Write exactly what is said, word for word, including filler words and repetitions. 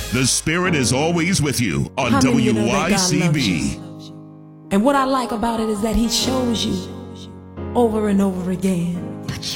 The Spirit is always with you on How many of you know W that I God C loves B. you? And what I like about it is that he shows you over and over again